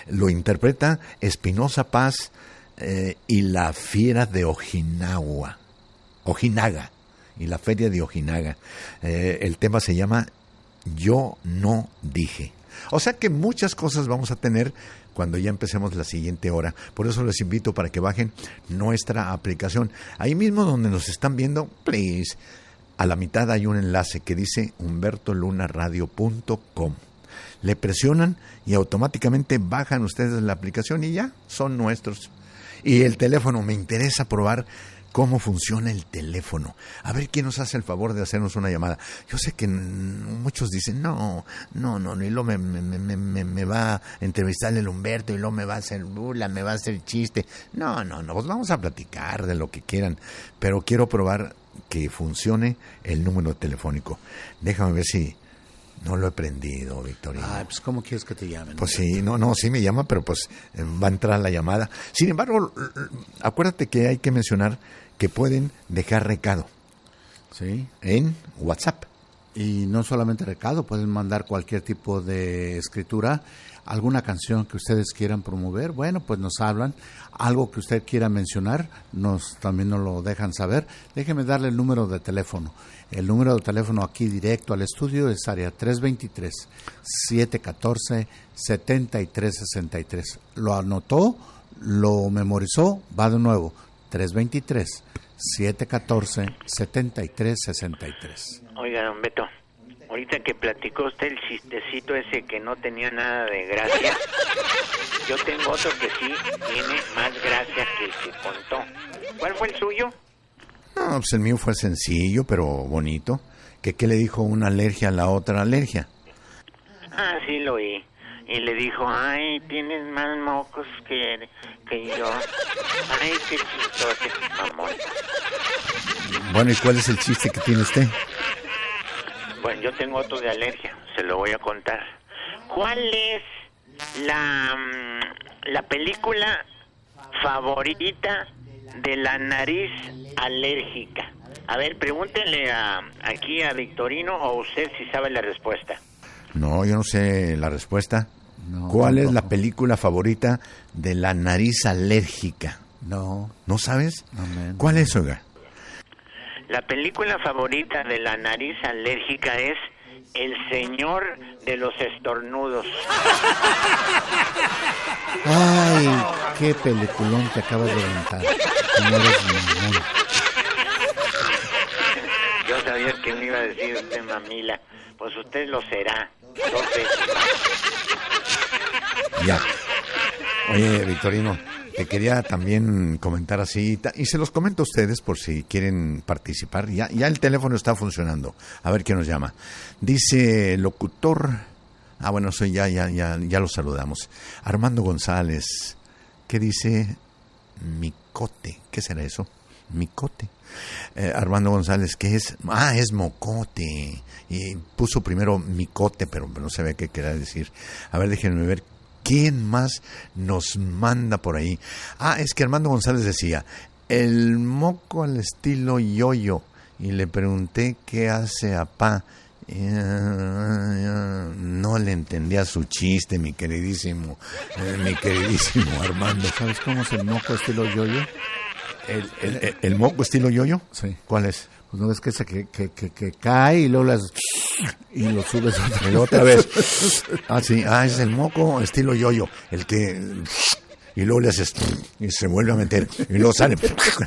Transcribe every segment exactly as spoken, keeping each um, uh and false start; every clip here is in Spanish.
Lo interpreta Espinosa Paz eh, y la Fiera de Ojinaga. Ojinaga. Y la Feria de Ojinaga. Eh, el tema se llama Yo no dije. O sea que muchas cosas vamos a tener cuando ya empecemos la siguiente hora. Por eso les invito para que bajen nuestra aplicación. Ahí mismo donde nos están viendo, please, a la mitad hay un enlace que dice humberto luna radio punto com. Le presionan y automáticamente bajan ustedes la aplicación y ya son nuestros. Y el teléfono, me interesa probar cómo funciona el teléfono. A ver quién nos hace el favor de hacernos una llamada. Yo sé que muchos dicen, no, no, no, y luego me, me, me, me, me va a entrevistar el Humberto y luego me va a hacer burla, me va a hacer chiste. No, no, no, pues vamos a platicar de lo que quieran, pero quiero probar que funcione el número telefónico. Déjame ver si no lo he prendido, Victorino. Ah, pues ¿cómo quieres que te llamen? Pues sí, no, no, sí me llama, pero pues va a entrar la llamada. Sin embargo, acuérdate que hay que mencionar que pueden dejar recado. Sí. En WhatsApp. Y no solamente recado, pueden mandar cualquier tipo de escritura, alguna canción que ustedes quieran promover, bueno, pues nos hablan, algo que usted quiera mencionar, nos también nos lo dejan saber. Déjeme darle el número de teléfono. El número de teléfono aquí directo al estudio es área tres dos tres, siete uno cuatro, siete tres seis tres. ¿Lo anotó? ¿Lo memorizó? Va de nuevo. tres dos tres, siete uno cuatro, siete tres seis tres. Oiga, don Beto, ahorita que platicó usted el chistecito ese que no tenía nada de gracia, yo tengo otro que sí tiene más gracia que el que contó. ¿Cuál fue el suyo? No, pues el mío fue sencillo, pero bonito. ¿Que qué le dijo una alergia a la otra alergia? Ah, sí lo oí. Y le dijo, ay, tienes más mocos que, que yo. Ay, qué chistoso, mamón. Bueno, ¿y cuál es el chiste que tiene usted? Bueno, yo tengo otro de alergia, se lo voy a contar. ¿Cuál es la, la película favorita de la nariz alérgica? A ver, pregúntenle a, aquí a Victorino o usted si sabe la respuesta. No, yo no sé la respuesta. No, ¿Cuál tampoco. es la película favorita de la nariz alérgica? No. ¿No sabes? No, man. ¿Cuál es, oiga? La película favorita de la nariz alérgica es El Señor de los Estornudos. Ay, qué peliculón te acabas de aventar. No eres mamón. Yo sabía que me iba a decir usted, mamila. Pues usted lo será. Dos veces más. Ya. Oye, Victorino, te quería también comentar así, y se los comento a ustedes por si quieren participar. Ya, ya el teléfono está funcionando. A ver quién nos llama. Dice locutor. Ah, bueno, soy ya, ya, ya, ya lo saludamos. Armando González. ¿Qué dice? Micote. ¿Qué será eso? Micote. Eh, Armando González, ¿qué es? Ah, es mocote. Y puso primero micote, pero no sabía qué quería decir. A ver, déjenme ver. ¿Quién más nos manda por ahí? Ah, es que Armando González decía, el moco al estilo yoyo. Y le pregunté qué hace apá. No le entendía su chiste, mi queridísimo, eh, mi queridísimo Armando. ¿Sabes cómo es el moco estilo yoyo? ¿El, el, el, el moco estilo yoyo? Sí. ¿Cuál es? Pues no ves que ese que, que, que, que cae y luego las y lo subes otra, y otra vez. Ah, sí, ah, es el moco estilo yoyo, el que y luego le haces y se vuelve a meter y luego sale.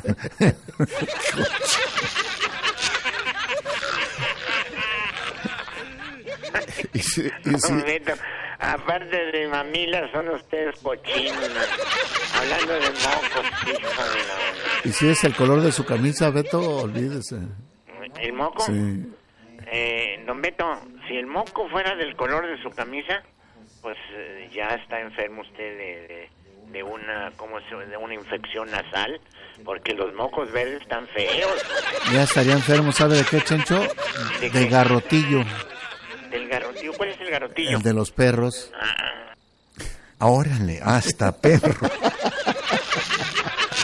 y si, y si... Beto, aparte de mamilas, son ustedes cochinos, ¿no? Hablando de mocos, hijo de la... ¿Y si es el color de su camisa, Beto? Olvídese. ¿El moco? Sí. Eh, don Beto, si el moco fuera del color de su camisa, pues eh, ya está enfermo usted de, de, de una, ¿cómo se de una infección nasal, porque los mocos verdes están feos. Ya estaría enfermo, ¿sabe de qué, Chencho? ¿De de qué? garrotillo. ¿Del garrotillo? ¿Cuál es el garrotillo? El de los perros. Ah. Órale, hasta perro.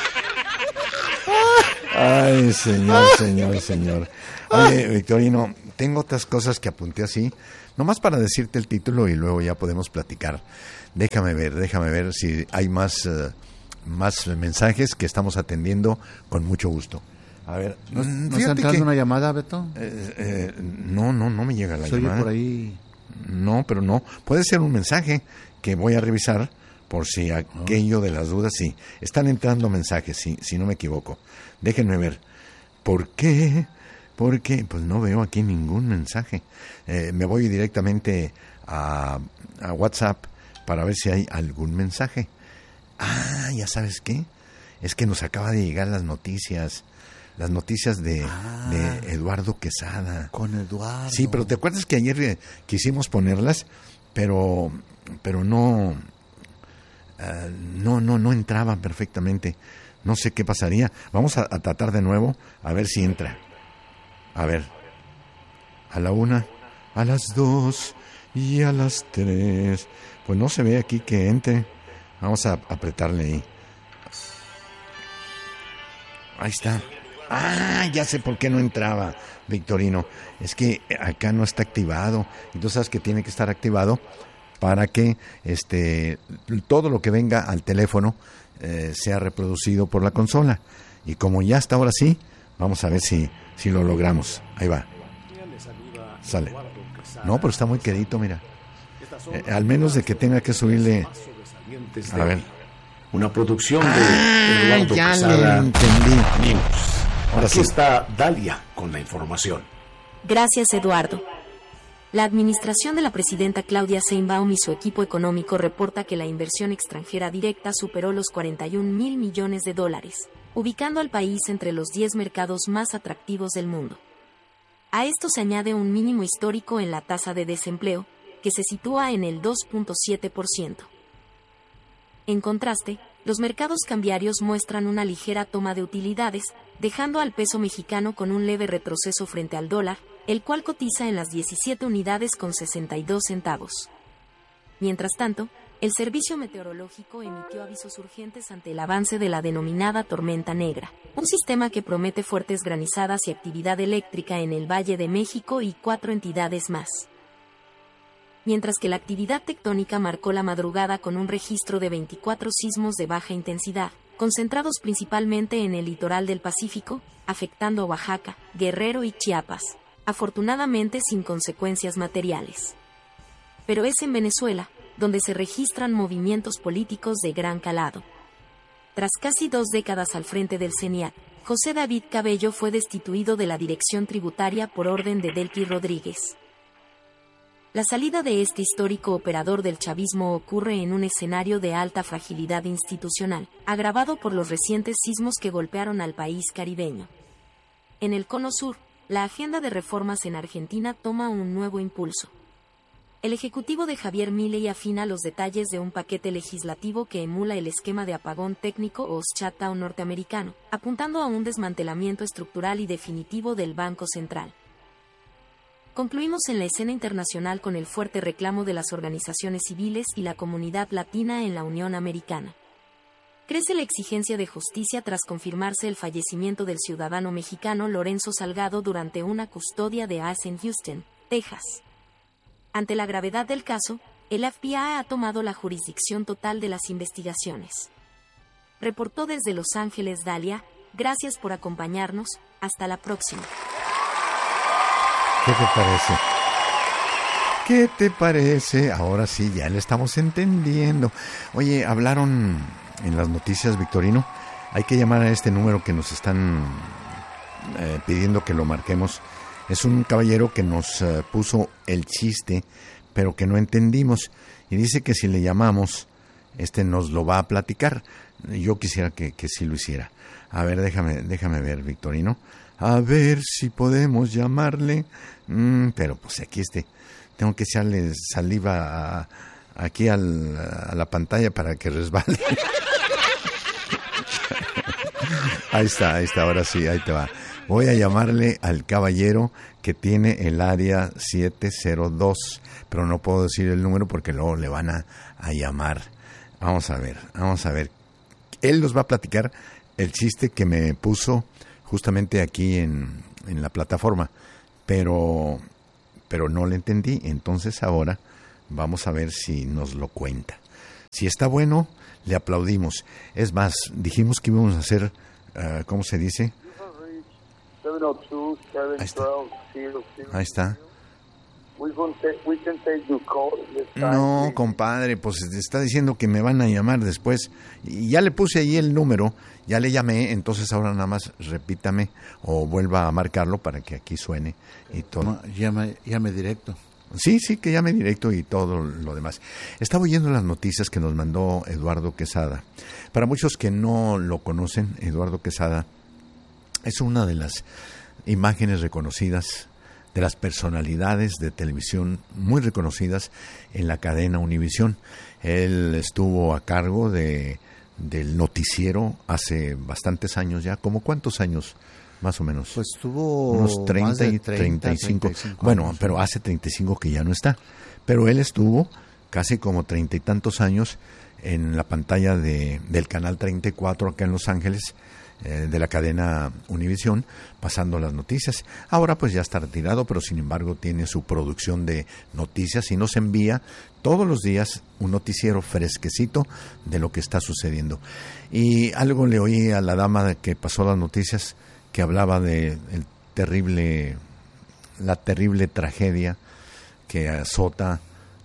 Ay, señor, señor, señor. Oye, Victorino, tengo otras cosas que apunté así, nomás para decirte el título y luego ya podemos platicar. Déjame ver, déjame ver si hay más, uh, más mensajes que estamos atendiendo con mucho gusto. A ver, ¿no, ¿no está entrando que, una llamada, Beto? Eh, eh, no, no, no me llega la Soy llamada. por ahí. No, pero no. Puede ser un mensaje que voy a revisar por si aquello de las dudas. Sí, están entrando mensajes, sí, si no me equivoco. Déjenme ver. ¿Por qué? ¿Por qué? Pues no veo aquí ningún mensaje. Eh, me voy directamente a, a WhatsApp para ver si hay algún mensaje. Ah, ¿ya sabes qué? Es que nos acaba de llegar las noticias. Las noticias de, ah, de Eduardo Quesada. Con Eduardo. Sí, pero ¿te acuerdas que ayer eh, quisimos ponerlas, pero pero no, uh, no, no, no entraban perfectamente. No sé qué pasaría. Vamos a, a tratar de nuevo, a ver si entra. A ver. A la una, a las dos y a las tres. Pues no se ve aquí que entre. Vamos a apretarle ahí. Ahí está. Ah, ya sé por qué no entraba, Victorino. Es que acá no está activado. Entonces sabes que tiene que estar activado para que este todo lo que venga al teléfono eh, sea reproducido por la consola. Y como ya está ahora sí, vamos a ver si, si lo logramos. Ahí va. Sale. No, pero está muy quedito, mira. Eh, al menos de que tenga que subirle. A ver. Una producción de ah, Eduardo ya Quesada le entendí. News. Ahora Aquí sí. está Dalia con la información. Gracias, Eduardo. La administración de la presidenta Claudia Sheinbaum y su equipo económico reporta que la inversión extranjera directa superó los cuarenta y un mil millones de dólares, ubicando al país entre los diez mercados más atractivos del mundo. A esto se añade un mínimo histórico en la tasa de desempleo, que se sitúa en el dos punto siete por ciento. En contraste, los mercados cambiarios muestran una ligera toma de utilidades, dejando al peso mexicano con un leve retroceso frente al dólar, el cual cotiza en las diecisiete unidades con sesenta y dos centavos. Mientras tanto, el Servicio Meteorológico emitió avisos urgentes ante el avance de la denominada tormenta negra, un sistema que promete fuertes granizadas y actividad eléctrica en el Valle de México y cuatro entidades más. Mientras que la actividad tectónica marcó la madrugada con un registro de veinticuatro sismos de baja intensidad, concentrados principalmente en el litoral del Pacífico, afectando a Oaxaca, Guerrero y Chiapas, afortunadamente sin consecuencias materiales. Pero es en Venezuela, donde se registran movimientos políticos de gran calado. Tras casi dos décadas al frente del CENIAT, José David Cabello fue destituido de la dirección tributaria por orden de Delqui Rodríguez. La salida de este histórico operador del chavismo ocurre en un escenario de alta fragilidad institucional, agravado por los recientes sismos que golpearon al país caribeño. En el Cono Sur, la agenda de reformas en Argentina toma un nuevo impulso. El ejecutivo de Javier Milei afina los detalles de un paquete legislativo que emula el esquema de apagón técnico o shutdown norteamericano, apuntando a un desmantelamiento estructural y definitivo del Banco Central. Concluimos en la escena internacional con el fuerte reclamo de las organizaciones civiles y la comunidad latina en la Unión Americana. Crece la exigencia de justicia tras confirmarse el fallecimiento del ciudadano mexicano Lorenzo Salgado durante una custodia de I C E en Houston, Texas. Ante la gravedad del caso, el F B I ha tomado la jurisdicción total de las investigaciones. Reportó desde Los Ángeles Dalia, gracias por acompañarnos, hasta la próxima. ¿Qué te parece? ¿Qué te parece? Ahora sí, ya le estamos entendiendo. Oye, hablaron en las noticias, Victorino. Hay que llamar a este número que nos están eh, pidiendo que lo marquemos. Es un caballero que nos uh, puso el chiste, pero que no entendimos. Y dice que si le llamamos, este nos lo va a platicar. Yo quisiera que, que sí lo hiciera. A ver, déjame, déjame ver, Victorino. A ver si podemos llamarle. Mm, pero pues aquí este, tengo que echarle saliva a, aquí al, a la pantalla para que resbale. Ahí está, ahí está, ahora sí, ahí te va. Voy a llamarle al caballero que tiene el área siete cero dos, pero no puedo decir el número porque luego le van a, a llamar. Vamos a ver, vamos a ver. Él nos va a platicar el chiste que me puso justamente aquí en, en la plataforma. pero, pero no le entendí. Entonces ahora vamos a ver si nos lo cuenta. Si está bueno, le aplaudimos. Es más, dijimos que íbamos a hacer, uh, ¿cómo se dice? Ahí está. Ahí está. No, compadre, pues está diciendo que me van a llamar después. Y ya le puse ahí el número, ya le llamé, entonces ahora nada más repítame o vuelva a marcarlo para que aquí suene y todo. No, llame, llame directo. Sí, sí, que llame directo y todo lo demás. Estaba oyendo las noticias que nos mandó Eduardo Quesada. Para muchos que no lo conocen, Eduardo Quesada es una de las imágenes reconocidas, de las personalidades de televisión muy reconocidas en la cadena Univisión. Él estuvo a cargo de del noticiero hace bastantes años ya. ¿Cómo cuántos años más o menos? Pues tuvo unos treinta y treinta y cinco. Bueno, pero hace treinta y cinco que ya no está. Pero él estuvo casi como treinta y tantos años en la pantalla de del canal treinta y cuatro acá en Los Ángeles, eh, de la cadena Univisión, pasando las noticias. Ahora pues ya está retirado, pero sin embargo tiene su producción de noticias y nos envía todos los días un noticiero fresquecito de lo que está sucediendo. Y algo le oí a la dama que pasó las noticias, que hablaba de el terrible, la terrible tragedia que azota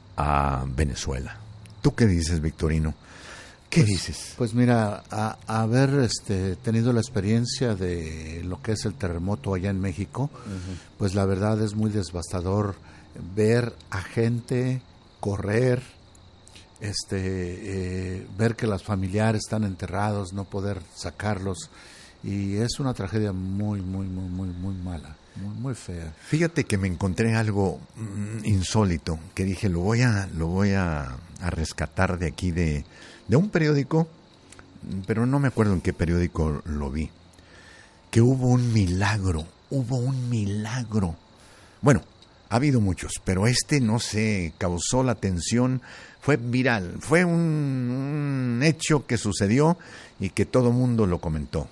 a Venezuela. ¿Tú qué dices, Victorino? ¿Qué pues, dices? Pues mira, a, haber este, tenido la experiencia de lo que es el terremoto allá en México, uh-huh. Pues la verdad es muy devastador ver a gente correr, este, eh, ver que los familiares están enterrados, no poder sacarlos, y es una tragedia muy, muy, muy, muy, muy mala. Muy, muy fea. Fíjate que me encontré algo mm, insólito, que dije, lo voy a lo voy a, a rescatar de aquí, de, de un periódico, pero no me acuerdo en qué periódico lo vi, que hubo un milagro, hubo un milagro. Bueno, ha habido muchos, pero este, no sé, causó la atención, fue viral, fue un, un hecho que sucedió y que todo el mundo lo comentó.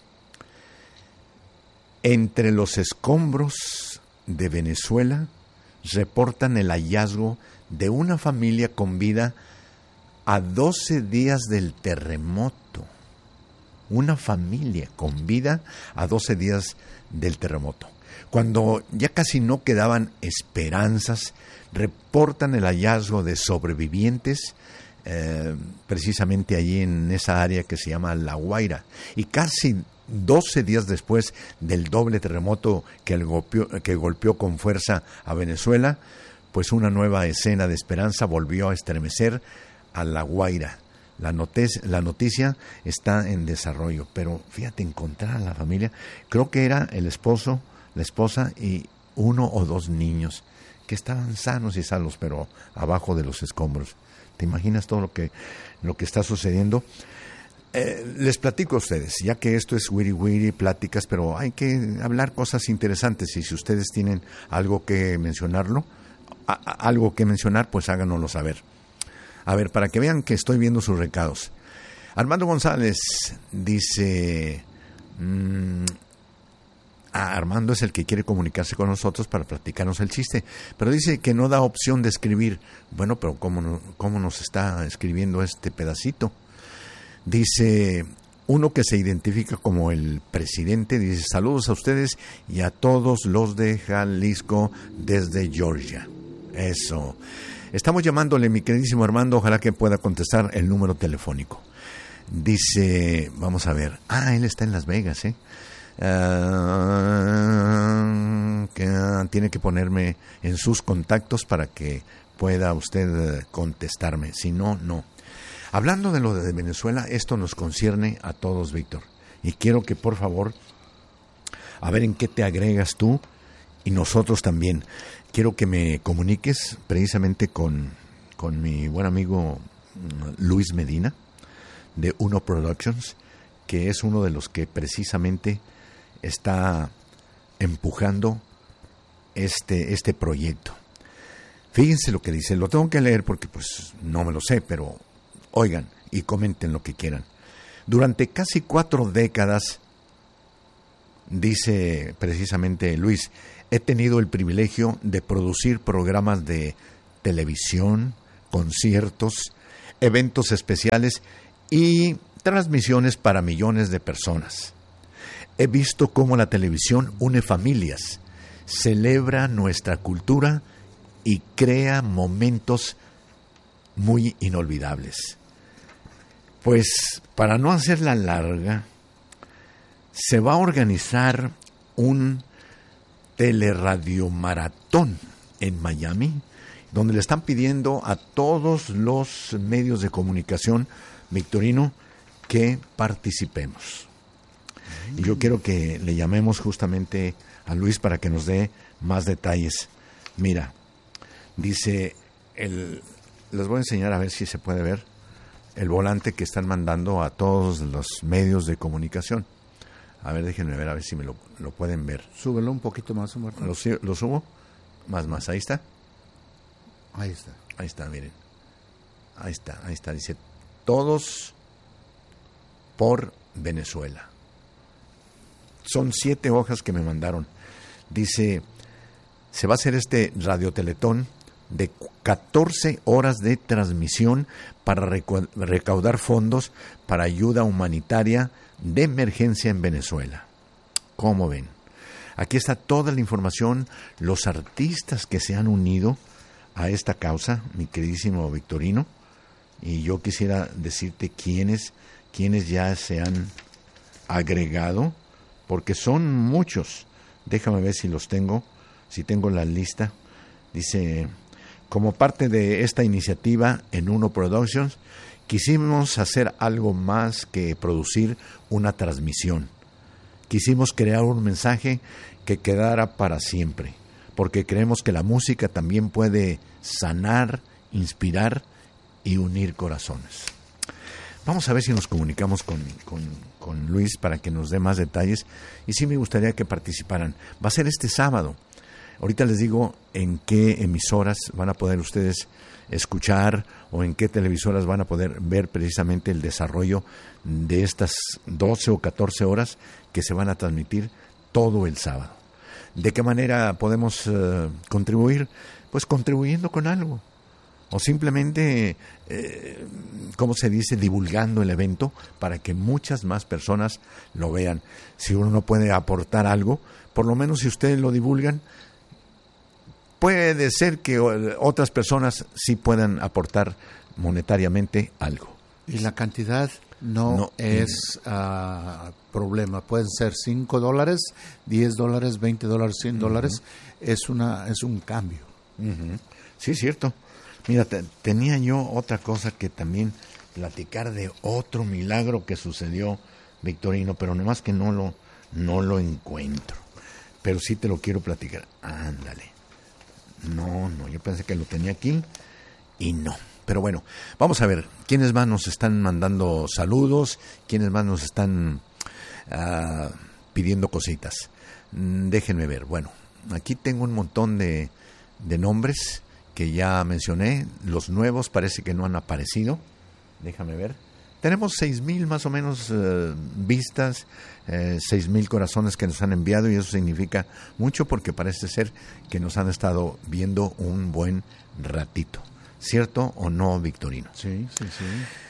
Entre los escombros de Venezuela reportan el hallazgo de una familia con vida a doce días del terremoto. Una familia con vida a doce días del terremoto. Cuando ya casi no quedaban esperanzas, reportan el hallazgo de sobrevivientes eh, precisamente allí en esa área que se llama La Guaira. Y casi doce días después del doble terremoto que, el golpeó, que golpeó con fuerza a Venezuela, pues una nueva escena de esperanza volvió a estremecer a La Guaira. La, notes, la noticia está en desarrollo, pero fíjate, encontrar a la familia, creo que era el esposo, la esposa y uno o dos niños que estaban sanos y salvos, pero abajo de los escombros. ¿Te imaginas todo lo que, lo que está sucediendo? Eh, les platico a ustedes, ya que esto es wiri wiri, pláticas, pero hay que hablar cosas interesantes, y si ustedes tienen algo que mencionarlo, a, a, algo que mencionar, pues háganoslo saber. A ver, para que vean que estoy viendo sus recados. Armando González dice, mmm, ah, Armando es el que quiere comunicarse con nosotros para platicarnos el chiste, pero dice que no da opción de escribir. Bueno, pero ¿cómo, no, cómo nos está escribiendo este pedacito? Dice uno que se identifica como el presidente, dice, saludos a ustedes y a todos los de Jalisco desde Georgia. Eso. Estamos llamándole, mi queridísimo Armando, ojalá que pueda contestar el número telefónico. Dice, vamos a ver, ah, él está en Las Vegas, ¿eh? Uh, que tiene que ponerme en sus contactos para que pueda usted contestarme, si no, no. Hablando de lo de Venezuela, esto nos concierne a todos, Víctor. Y quiero que, por favor, a ver en qué te agregas tú y nosotros también. Quiero que me comuniques precisamente con, con mi buen amigo Luis Medina, de Uno Productions, que es uno de los que precisamente está empujando este, este proyecto. Fíjense lo que dice, lo tengo que leer porque pues no me lo sé, pero oigan y comenten lo que quieran. Durante casi cuatro décadas, Dice precisamente Luis, he tenido el privilegio de producir programas de televisión, conciertos, eventos especiales y transmisiones para millones de personas. He visto cómo la televisión une familias, celebra nuestra cultura y crea momentos muy inolvidables. Pues, para no hacerla larga, se va a organizar un teleradiomaratón en Miami, donde le están pidiendo a todos los medios de comunicación, Victorino, que participemos. Y yo quiero que le llamemos justamente a Luis para que nos dé más detalles. Mira, dice, el, les voy a enseñar a ver si se puede ver el volante que están mandando a todos los medios de comunicación. A ver, déjenme ver, a ver si me lo, lo pueden ver. Súbelo un poquito más, Humberto. ¿Lo, ¿Lo subo? Más, más, ahí está. Ahí está. Ahí está, miren. Ahí está, ahí está. Dice, todos por Venezuela. Son siete hojas que me mandaron. Dice, se va a hacer este radioteletón de catorce horas de transmisión para recaudar fondos para ayuda humanitaria de emergencia en Venezuela. ¿Cómo ven? Aquí está toda la información, los artistas que se han unido a esta causa, mi queridísimo Victorino, y yo quisiera decirte quiénes, quiénes ya se han agregado, porque son muchos. Déjame ver si los tengo, si tengo la lista. Dice, como parte de esta iniciativa en Uno Productions, quisimos hacer algo más que producir una transmisión. Quisimos crear un mensaje que quedara para siempre, porque creemos que la música también puede sanar, inspirar y unir corazones. Vamos a ver si nos comunicamos con, con, con Luis para que nos dé más detalles. Y sí me gustaría que participaran. Va a ser este sábado. Ahorita les digo en qué emisoras van a poder ustedes escuchar o en qué televisoras van a poder ver precisamente el desarrollo de estas doce o catorce horas que se van a transmitir todo el sábado. ¿De qué manera podemos uh, contribuir? Pues contribuyendo con algo. O simplemente, eh, ¿cómo se dice?, divulgando el evento para que muchas más personas lo vean. Si uno no puede aportar algo, por lo menos si ustedes lo divulgan, puede ser que otras personas sí puedan aportar monetariamente algo. Y la cantidad no, no es uh, problema. Pueden ser cinco dólares, diez dólares, veinte dólares, cien dólares. Uh-huh. Es una es un cambio. Uh-huh. Sí, es cierto. Mira, te, tenía yo otra cosa que también platicar de otro milagro que sucedió, Victorino, pero nomás que no lo, no lo encuentro. Pero sí te lo quiero platicar. Ándale. No, no, yo pensé que lo tenía aquí y no. Pero bueno, vamos a ver, ¿quiénes más nos están mandando saludos? ¿Quiénes más nos están uh, pidiendo cositas? Mm, déjenme ver. Bueno, aquí tengo un montón de, de nombres que ya mencioné. Los nuevos parece que no han aparecido. Déjame ver. Tenemos seis mil más o menos uh, vistas, eh, seis mil corazones que nos han enviado, y eso significa mucho porque parece ser que nos han estado viendo un buen ratito. ¿Cierto o no, Victorino? Sí, sí, sí.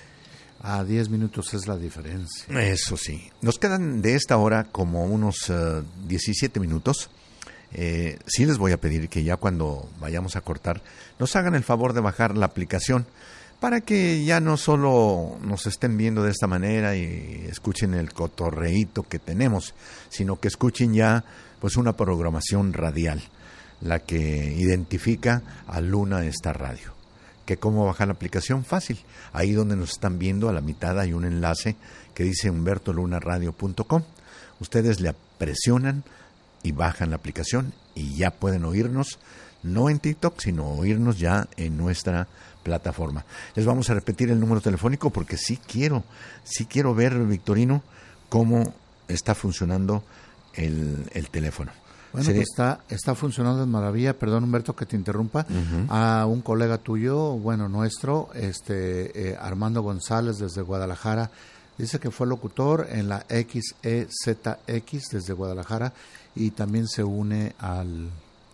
A diez minutos es la diferencia. Eso sí. Nos quedan de esta hora como unos uh, diecisiete minutos. Eh, sí les voy a pedir que ya cuando vayamos a cortar nos hagan el favor de bajar la aplicación para que ya no solo nos estén viendo de esta manera y escuchen el cotorreíto que tenemos, sino que escuchen ya pues una programación radial, la que identifica a Luna Star Radio. ¿Que cómo bajar la aplicación? Fácil. Ahí donde nos están viendo, a la mitad hay un enlace que dice humberto luna radio punto com. Ustedes le presionan y bajan la aplicación y ya pueden oírnos, no en TikTok, sino oírnos ya en nuestra plataforma. Les vamos a repetir el número telefónico porque sí quiero, sí quiero ver, Victorino, cómo está funcionando el, el teléfono. Bueno, pues está, está funcionando de maravilla. Perdón, Humberto, que te interrumpa. Uh-huh. A un colega tuyo, bueno, nuestro, este eh, Armando González, desde Guadalajara, Dice que fue locutor en la X E Z X desde Guadalajara y también se une al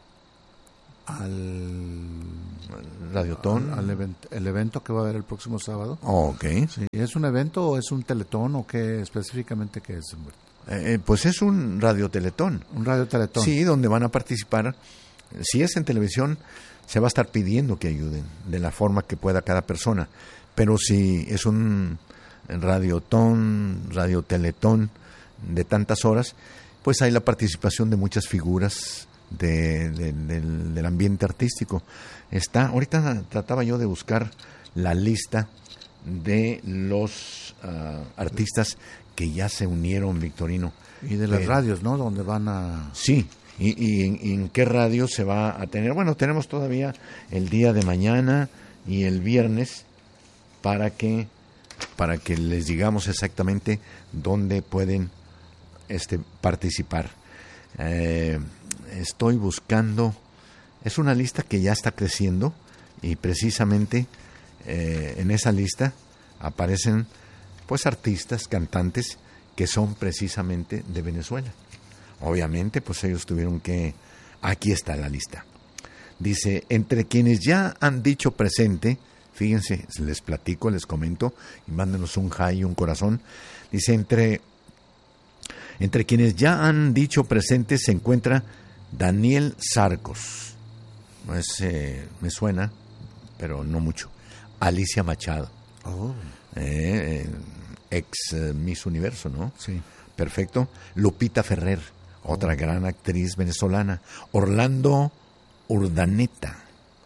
al Radiotón, al, al event, el evento que va a haber el próximo sábado. Oh, ok. Sí, ¿es un evento o es un teletón o qué específicamente qué es? Eh, pues es un radioteletón. Un radioteletón. Sí, donde van a participar. Si es en televisión, se va a estar pidiendo que ayuden de la forma que pueda cada persona. Pero si es un radiotón, radioteletón de tantas horas, pues hay la participación de muchas figuras de, de, del, del ambiente artístico. Está, ahorita trataba yo de buscar la lista de los uh, artistas que ya se unieron, Victorino. Y de las Pero, radios, ¿no? Donde van a... Sí, y, y, en, y en qué radio se va a tener. Bueno, tenemos todavía el día de mañana y el viernes para que para que les digamos exactamente dónde pueden este participar. Eh, estoy buscando, es una lista que ya está creciendo y precisamente eh, en esa lista aparecen pues artistas, cantantes que son precisamente de Venezuela. Obviamente, pues ellos tuvieron que... Aquí está la lista. Dice, entre quienes ya han dicho presente, fíjense, les platico, les comento, y mándenos un hi y un corazón. Dice, entre, entre quienes ya han dicho presente se encuentra Daniel Sarcos. No es, eh, me suena, pero no mucho. Alicia Machado. Oh. Eh, eh, ex eh, Miss Universo, ¿no? Sí. Perfecto. Lupita Ferrer, otra oh. gran actriz venezolana. Orlando Urdaneta.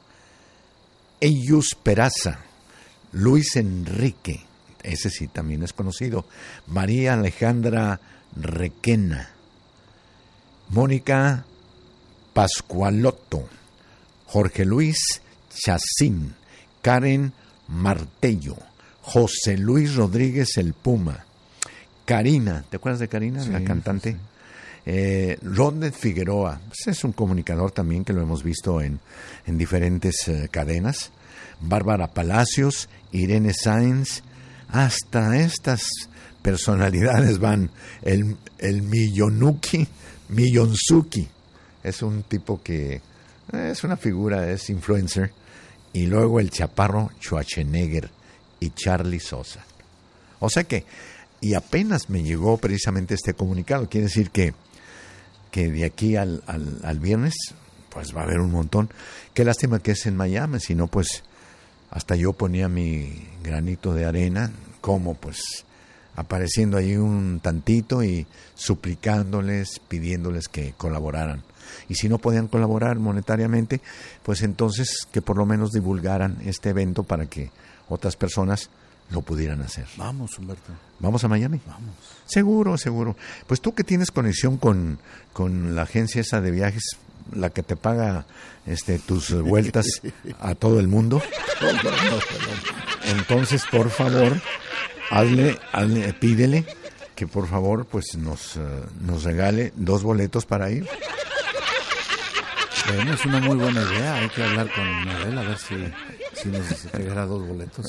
Eyus Peraza. Luis Enrique, ese sí también es conocido. María Alejandra Requena. Mónica Pascualotto. Jorge Luis Chacín. Karen Martello. José Luis Rodríguez el Puma, Karina, ¿te acuerdas de Karina, sí, la cantante? Sí. Eh, Rodney Figueroa, pues es un comunicador también que lo hemos visto en, en diferentes eh, cadenas. Bárbara Palacios, Irene Sáenz, hasta estas personalidades van. El, el Millonuki, Millonzuki, es un tipo que eh, es una figura, es influencer. Y luego el Chaparro Schwarzenegger y Charlie Sosa. O sea que, y apenas me llegó precisamente este comunicado, quiere decir que, que de aquí al, al, al viernes, pues va a haber un montón. Qué lástima que es en Miami, si no, pues hasta yo ponía mi granito de arena, como pues apareciendo ahí un tantito y suplicándoles, pidiéndoles que colaboraran. Y si no podían colaborar monetariamente, pues entonces que por lo menos divulgaran este evento para que otras personas lo pudieran hacer. Vamos, Humberto. ¿Vamos a Miami? Vamos. Seguro, seguro. Pues tú que tienes conexión con, con la agencia esa de viajes, la que te paga este tus vueltas a todo el mundo. Entonces, por favor, hazle, hazle, pídele que por favor pues nos, uh, nos regale dos boletos para ir. Bueno, es una muy buena idea. Hay que hablar con Mabel a ver si, si nos regala dos boletos.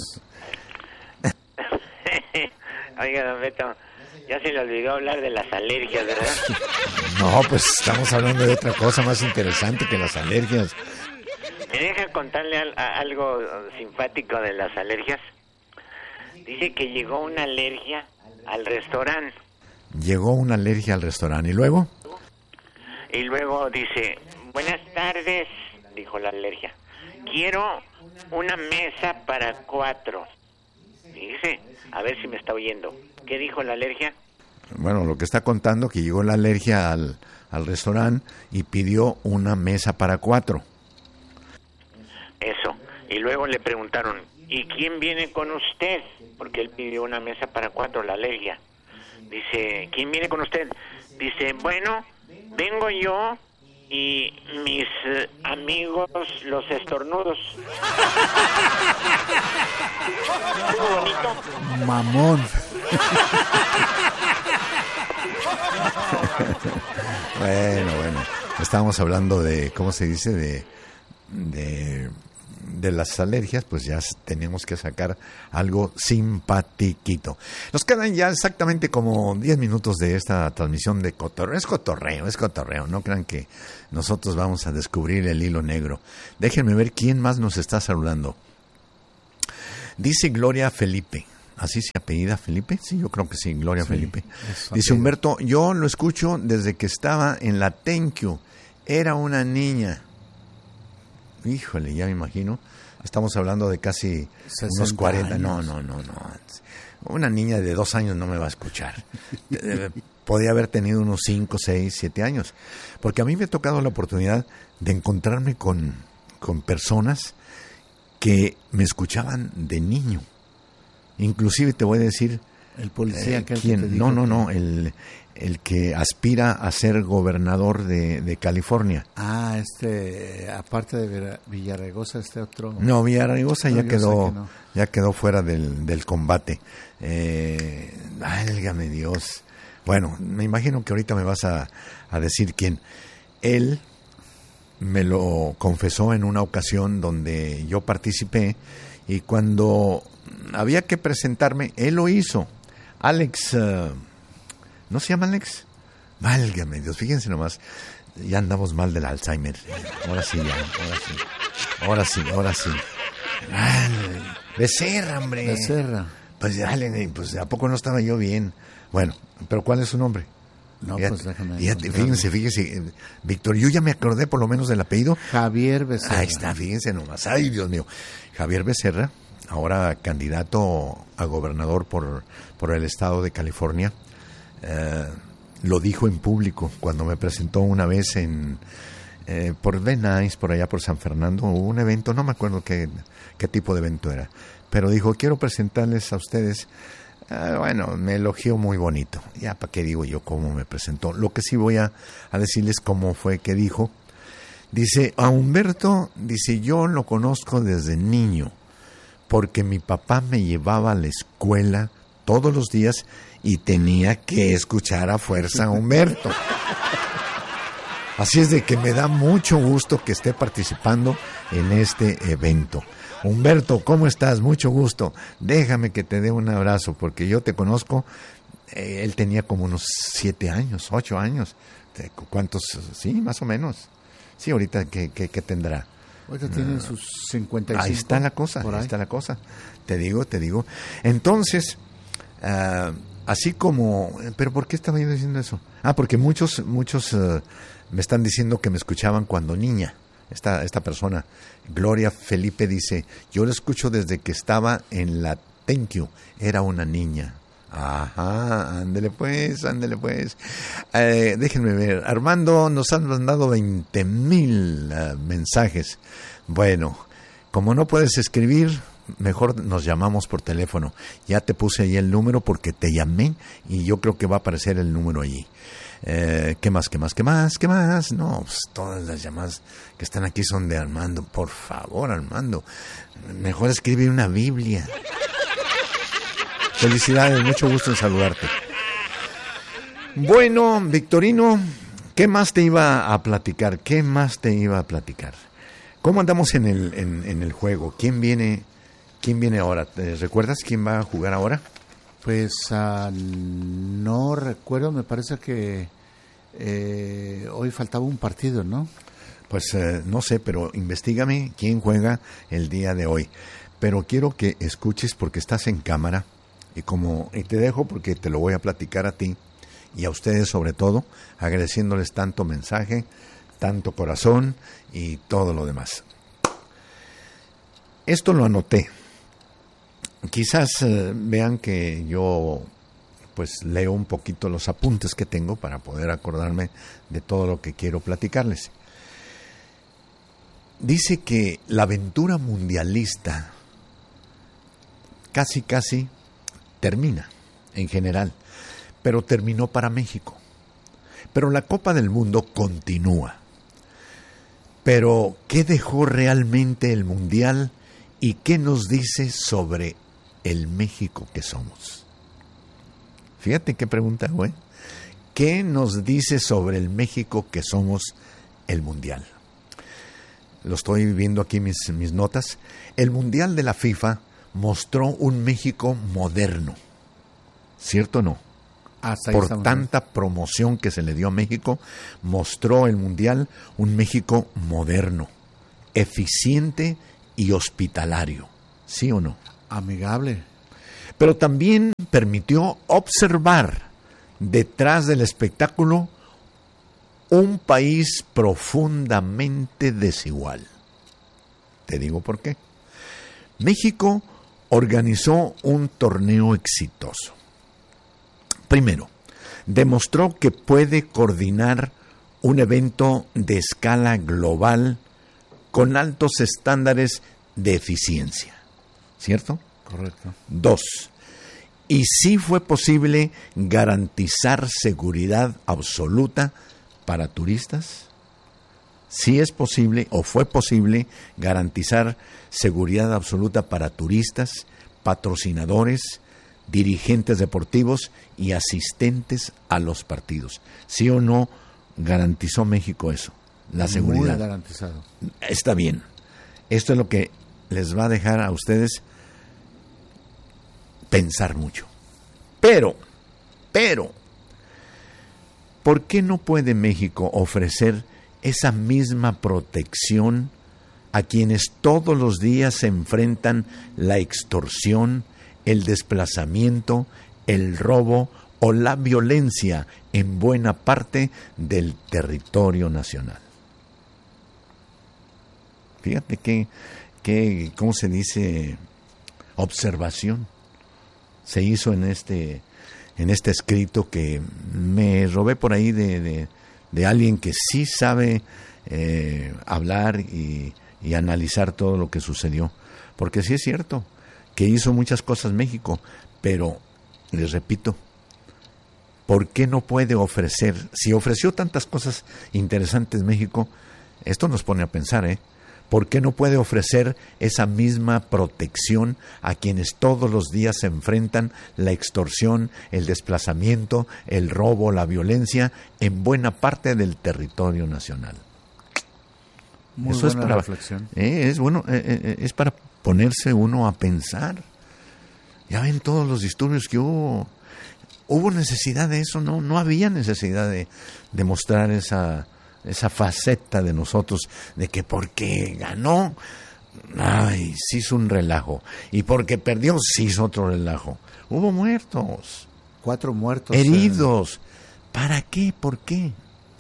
Oiga, don Beto, ya se le olvidó hablar de las alergias, ¿verdad? No, pues estamos hablando de otra cosa más interesante que las alergias. ¿Me deja contarle al, a, algo simpático de las alergias? Dice que llegó una alergia al restaurante. Llegó una alergia al restaurante, ¿y luego? Y luego dice, buenas tardes, dijo la alergia. Quiero una mesa para cuatro. Dice, a ver si me está oyendo. ¿Qué dijo la alergia? Bueno, lo que está contando, que llegó la alergia al, al restaurante y pidió una mesa para cuatro. Eso. Y luego le preguntaron, ¿y quién viene con usted? Porque él pidió una mesa para cuatro, la alergia. Dice, ¿quién viene con usted? Dice, bueno, vengo yo y mis eh, amigos los estornudos. ¿Estuvo bonito? Mamón. Bueno, bueno. Estábamos hablando de, ¿cómo se dice? De, de, de las alergias, pues ya tenemos que sacar algo simpatiquito. Nos quedan ya exactamente como diez minutos de esta transmisión de cotorreo. Es cotorreo, es cotorreo. No crean que nosotros vamos a descubrir el hilo negro. Déjenme ver quién más nos está saludando. Dice Gloria Felipe. ¿Así se apellida Felipe? Sí, yo creo que sí, Gloria sí, Felipe. Dice Humberto, yo lo escucho desde que estaba en la Tenkyu. Era una niña. Híjole, ya me imagino. Estamos hablando de casi unos cuarenta. Años. No, no, no, no. Una niña de dos años no me va a escuchar. Podía haber tenido unos cinco, seis, siete años. Porque a mí me ha tocado la oportunidad de encontrarme con, con personas que me escuchaban de niño. Inclusive te voy a decir... El policía eh, que ¿quién? te dijo No, no, no. El, el que aspira a ser gobernador de, de California. Ah, este... Aparte de Villaraigosa, este otro... No, Villaraigosa no, ya quedó no. ya quedó fuera del, del combate. Eh, válgame Dios. Bueno, me imagino que ahorita me vas a, a decir quién. Él me lo confesó en una ocasión donde yo participé y cuando... había que presentarme, él lo hizo. Alex, uh, ¿no se llama Alex? Válgame Dios, fíjense nomás, ya andamos mal del Alzheimer. Ahora sí, ya, ahora sí. Ahora sí, ahora sí. Ay, Becerra, hombre. Becerra. Pues dale, pues ¿a poco no estaba yo bien? Bueno, pero ¿cuál es su nombre? No, ya, pues déjame. Ya, fíjense, fíjense, Víctor, yo ya me acordé por lo menos del apellido. Javier Becerra. Ahí está, fíjense nomás. Ay, Dios mío. Javier Becerra, ahora candidato a gobernador por, por el estado de California, eh, lo dijo en público cuando me presentó una vez en eh, por Ben Nice, por allá por San Fernando, hubo un evento, no me acuerdo qué, qué tipo de evento era, pero dijo, quiero presentarles a ustedes, eh, bueno, me elogió muy bonito, ya para qué digo yo cómo me presentó, lo que sí voy a, a decirles cómo fue que dijo, dice, a Humberto, dice, yo lo conozco desde niño, porque mi papá me llevaba a la escuela todos los días y tenía que escuchar a fuerza a Humberto. Así es de que me da mucho gusto que esté participando en este evento. Humberto, ¿cómo estás? Mucho gusto. Déjame que te dé un abrazo, porque yo te conozco. Eh, él tenía como unos siete años, ocho años. ¿Cuántos? Sí, más o menos. Sí, ahorita, ¿qué, qué, qué tendrá? Ahorita tienen sus cincuenta y cinco. Ahí está la cosa, ahí. ahí está la cosa. Te digo, te digo. Entonces, uh, así como... ¿Pero por qué estaba yo diciendo eso? Ah, porque muchos muchos uh, me están diciendo que me escuchaban cuando niña. Esta, esta persona, Gloria Felipe, dice, yo lo escucho desde que estaba en la Tenkyu. Era una niña. Ajá, ándele pues, ándele pues. Eh, déjenme ver. Armando, nos han mandado veinte mil uh, mensajes. Bueno, como no puedes escribir, mejor nos llamamos por teléfono. Ya te puse ahí el número porque te llamé y yo creo que va a aparecer el número allí. Eh, ¿Qué más, qué más, qué más, qué más? No, pues todas las llamadas que están aquí son de Armando. Por favor, Armando, mejor escribe una Biblia. Felicidades, mucho gusto en saludarte. Bueno, Victorino, ¿qué más te iba a platicar? ¿Qué más te iba a platicar? ¿Cómo andamos en el, en, en el juego? ¿Quién viene, quién viene ahora? ¿Te recuerdas quién va a jugar ahora? Pues uh, no recuerdo, me parece que eh, hoy faltaba un partido, ¿no? Pues eh, no sé, pero investígame quién juega el día de hoy. Pero quiero que escuches porque estás en cámara. Y como y te dejo porque te lo voy a platicar a ti y a ustedes sobre todo, agradeciéndoles tanto mensaje, tanto corazón y todo lo demás. Esto lo anoté. Quizás eh, vean que yo pues leo un poquito los apuntes que tengo para poder acordarme de todo lo que quiero platicarles. Dice que la aventura mundialista casi casi termina en general, pero terminó para México. Pero la Copa del Mundo continúa. Pero, ¿qué dejó realmente el Mundial y qué nos dice sobre el México que somos? Fíjate qué pregunta, güey. ¿Qué nos dice sobre el México que somos el Mundial? lo estoy viendo aquí mis, mis notas, el Mundial de la FIFA mostró un México moderno. ¿Cierto o no? Hasta ahí Por estamos tanta bien. Promoción que se le dio a México, mostró el Mundial un México moderno, eficiente y hospitalario. ¿Sí o no? Amigable. Pero también permitió observar detrás del espectáculo un país profundamente desigual. Te digo por qué. México organizó un torneo exitoso. Primero, demostró que puede coordinar un evento de escala global con altos estándares de eficiencia. ¿Cierto? Correcto. Dos, y sí fue posible garantizar seguridad absoluta para turistas. Sí es posible o fue posible garantizar seguridad absoluta para turistas, patrocinadores, dirigentes deportivos y asistentes a los partidos. ¿Sí o no garantizó México eso? La seguridad. Muy garantizado. Está bien. Esto es lo que les va a dejar a ustedes pensar mucho. Pero, pero, ¿por qué no puede México ofrecer esa misma protección a quienes todos los días se enfrentan la extorsión, el desplazamiento, el robo o la violencia en buena parte del territorio nacional? Fíjate que, que ¿cómo se dice? Observación se hizo en este en este escrito que me robé por ahí de, de, de alguien que sí sabe eh, hablar y, y analizar todo lo que sucedió, porque sí es cierto que hizo muchas cosas México, pero les repito, ¿por qué no puede ofrecer? Si ofreció tantas cosas interesantes México, esto nos pone a pensar, ¿eh? ¿Por qué no puede ofrecer esa misma protección a quienes todos los días se enfrentan la extorsión, el desplazamiento, el robo, la violencia en buena parte del territorio nacional? Muy Eso buena es para, reflexión. Eh, es bueno, eh, eh, es para ponerse uno a pensar. Ya ven todos los disturbios que hubo. ¿Hubo necesidad de eso? No, no había necesidad de, de mostrar esa... esa faceta de nosotros, de que porque ganó, ay, se hizo un relajo, y porque perdió, se hizo otro relajo. Hubo muertos. Cuatro muertos. Heridos. Eh. ¿Para qué? ¿Por qué?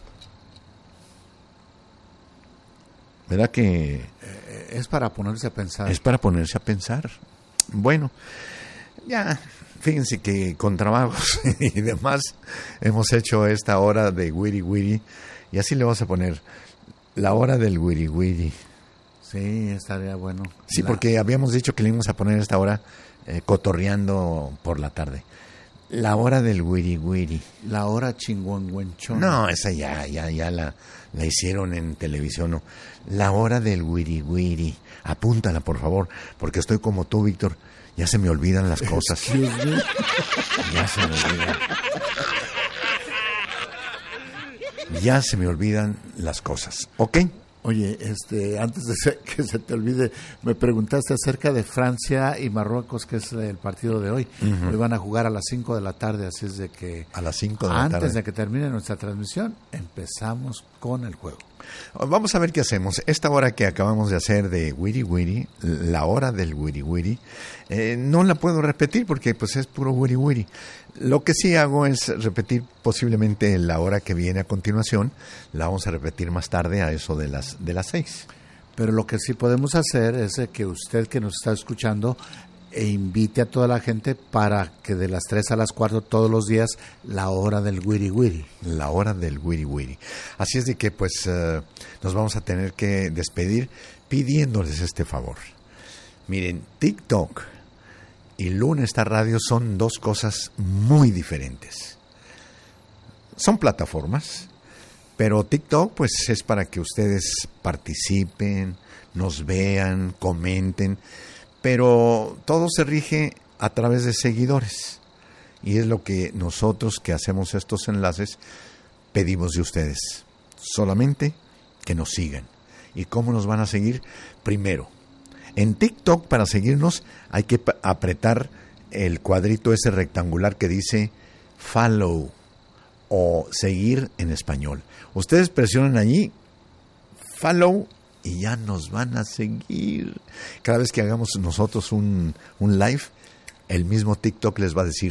¿Verdad que...? Eh, es para ponerse a pensar. Es para ponerse a pensar. Bueno, ya... Fíjense que con trabajos y demás hemos hecho esta hora de Wiri Wiri, y así le vamos a poner la hora del Wiri Wiri. Sí, estaría bueno. Sí, la... porque habíamos dicho que le íbamos a poner esta hora eh, cotorreando por la tarde. La hora del Wiri Wiri. La hora chingüengüenchona. No, esa ya, ya, ya la, la hicieron en televisión. No. La hora del Wiri Wiri. Apúntala, por favor, porque estoy como tú, Víctor. Ya se me olvidan las cosas. Ya se me olvidan. Ya se me olvidan las cosas. ¿Ok? Oye, este, antes de que se te olvide, me preguntaste acerca de Francia y Marruecos, que es el partido de hoy. Uh-huh. Hoy van a jugar a las cinco de la tarde, así es de que... A las cinco de la tarde. Antes de que termine nuestra transmisión, empezamos con el juego. Vamos a ver qué hacemos. Esta hora que acabamos de hacer de Wiri Wiri, la hora del Wiri Wiri, eh, no la puedo repetir porque pues es puro Wiri Wiri. Lo que sí hago es repetir posiblemente la hora que viene a continuación. La vamos a repetir más tarde a eso de las de las seis. Pero lo que sí podemos hacer es que usted que nos está escuchando e invite a toda la gente para que de las tres a las cuatro todos los días la hora del Wiri Wiri. La hora del Wiri Wiri. Así es de que pues uh, nos vamos a tener que despedir pidiéndoles este favor. Miren, TikTok y Luna Star Radio son dos cosas muy diferentes. Son plataformas, pero TikTok pues es para que ustedes participen, nos vean, comenten, pero todo se rige a través de seguidores. Y es lo que nosotros que hacemos estos enlaces pedimos de ustedes. Solamente que nos sigan. ¿Y cómo nos van a seguir? Primero, en TikTok, para seguirnos, hay que p- apretar el cuadrito ese rectangular que dice follow o seguir en español. Ustedes presionan allí follow y ya nos van a seguir. Cada vez que hagamos nosotros un, un live, el mismo TikTok les va a decir